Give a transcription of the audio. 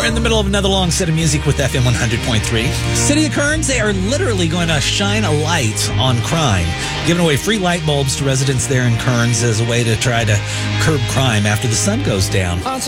We're in the middle of another long set of music with FM 100.3. City of Kearns, they are literally going to shine a light on crime, giving away free light bulbs to residents there in Kearns as a way to try to curb crime after the sun goes down.